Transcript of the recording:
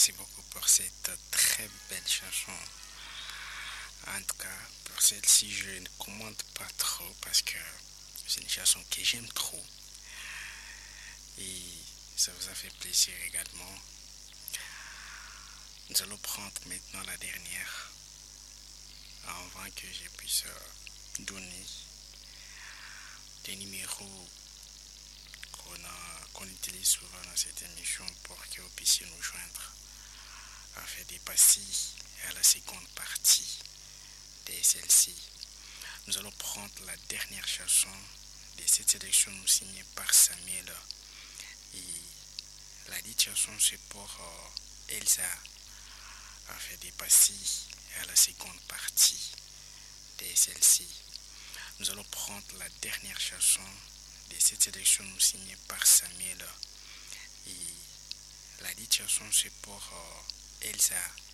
Merci beaucoup pour cette très belle chanson. En tout cas, pour celle-ci, je ne commande pas trop parce que c'est une chanson que j'aime trop. Et ça vous a fait plaisir également. Nous allons prendre maintenant la dernière avant que je puisse donner des numéros qu'on utilise souvent dans cette émission pour que vous puissiez nous joindre afin de passer à la seconde partie de celle-ci. Nous allons prendre la dernière chanson de cette sélection signée par Samuel. Et la dite chanson c'est pour Elsa afin de passer à la seconde partie de celle-ci. Nous allons prendre la dernière chanson de cette sélection signée par Samuel. Et la dite chanson c'est pour Elsa